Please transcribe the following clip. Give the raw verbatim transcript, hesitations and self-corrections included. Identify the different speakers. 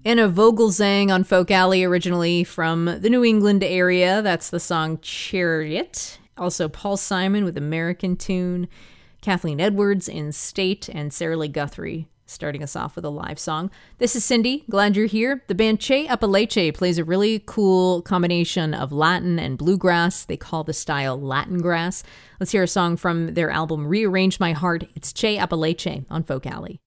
Speaker 1: Anna Vogelzang on Folk Alley, originally from the New England area. That's the song Chariot. Also Paul Simon with American Tune, Kathleen Edwards in State, and Sarah Lee Guthrie starting us off with a live song. This is Cindy. Glad you're here. The band Che Apalache plays a really cool combination of Latin and bluegrass. They call the style Latin grass. Let's hear a song from their album Rearrange My Heart. It's Che Apalache on Folk Alley.